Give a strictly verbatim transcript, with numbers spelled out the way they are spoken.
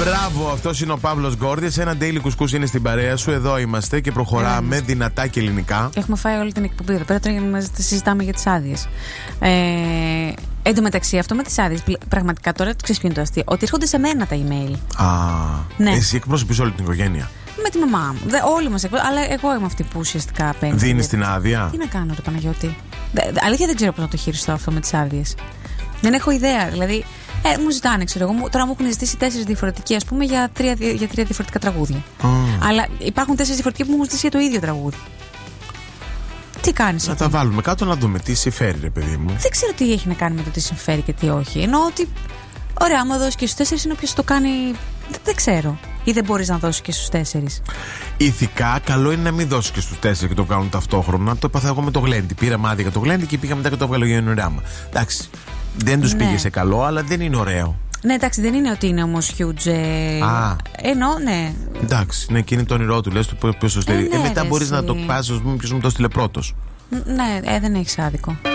Μπράβο, αυτός είναι ο Παύλος Γκόρδης. Ένα daily κουσκούς είναι στην παρέα σου. Εδώ είμαστε και προχωράμε yeah. δυνατά και ελληνικά. Έχουμε φάει όλη την εκπομπή εδώ πέρα. Τώρα μαζί συζητάμε για τις άδειες. Ε, εν τω μεταξύ, αυτό με τις άδειες, πραγματικά τώρα το ξέρεις ποιο είναι το αστείο. Ότι έρχονται σε μένα τα email. Α, ναι. Εσύ εκπροσωπείς όλη την οικογένεια. Με τη μαμά μου. Δε, όλοι μας εκπροσωπούν. Αλλά εγώ είμαι αυτή που ουσιαστικά παίρνει. Δίνεις την άδεια. Τι να κάνω, ρε Παναγιώτη. Δε, αλήθεια δεν ξέρω πώς να το χειριστώ αυτό με τις άδειες. Δεν έχω ιδέα. Δηλαδή. Ε, μου ζητάνε, ξέρω εγώ. Τώρα μου έχουν ζητήσει τέσσερις διαφορετικοί, ας πούμε, για τρία, για τρία διαφορετικά τραγούδια. Mm. Αλλά υπάρχουν τέσσερις διαφορετικοί που μου έχουν ζητήσει για το ίδιο τραγούδι. Τι κάνεις? Να τα βάλουμε κάτω να δούμε τι συμφέρει, ρε παιδί μου. Δεν ξέρω τι έχει να κάνει με το τι συμφέρει και τι όχι. Εννοώ ότι. Ωραία, άμα δώσει και στους τέσσερις, είναι όποιος το κάνει. Δεν, δεν ξέρω. Ή δεν μπορείς να δώσεις και στους τέσσερις. Ηθικά, καλό είναι να μην δώσεις και στους τέσσερις και το κάνουν ταυτόχρονα. Το έπαθα εγώ με το Γλέντι. Πήραμε άδεια για το Γλέντι και πήγα μετά και το έβγαλε για Ενωράμα. Εντάξει. Δεν τους ναι. πήγε σε καλό, αλλά δεν είναι ωραίο. Ναι, εντάξει, δεν είναι ότι είναι όμως huge. Ε... Α. Ενώ, ναι. Εντάξει, ναι, και είναι το όνειρό του, λες του ποιος το στέλνει. Ε, ναι, ε, μετά μπορείς να το πας, ας πούμε, ποιος μου το στείλε πρώτος. Ναι, ε, δεν έχεις άδικο.